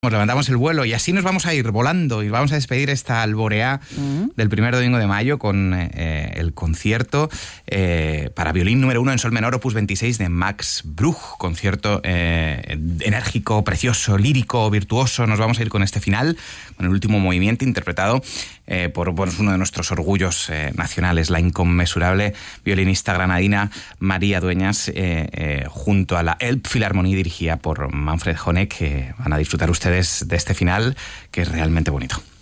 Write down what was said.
Nos levantamos el vuelo y así nos vamos a ir volando y vamos a despedir esta alboreá del primer domingo de mayo con el concierto para violín número 1 en sol menor, opus 26 de Max Bruch. Concierto enérgico, precioso, lírico, virtuoso. Nos vamos a ir con este final, con el último movimiento interpretado por uno de nuestros orgullos nacionales, la inconmensurable violinista granadina María Dueñas, junto a la Elbphilharmonie dirigida por Manfred Honeck. Van a disfrutar ustedes de este final, que es realmente bonito.